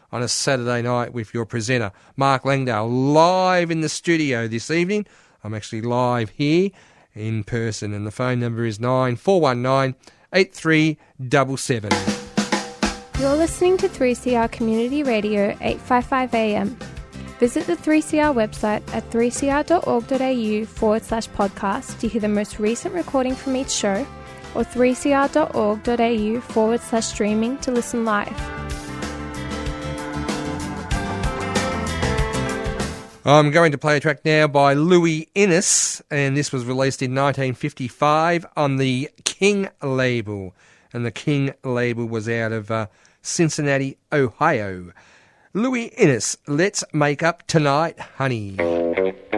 on a Saturday night with your presenter, Mark Langdale, live in the studio this evening. I'm actually live here in person, and the phone number is 9419 8377. You're listening to 3CR Community Radio 855 AM. Visit the 3CR website at 3cr.org.au/podcast to hear the most recent recording from each show, or 3cr.org.au/streaming to listen live. I'm going to play a track now by Louis Innes, and this was released in 1955 on the King label. And the King label was out of Cincinnati, Ohio. Louis Innes, Let's Make Up Tonight, Honey.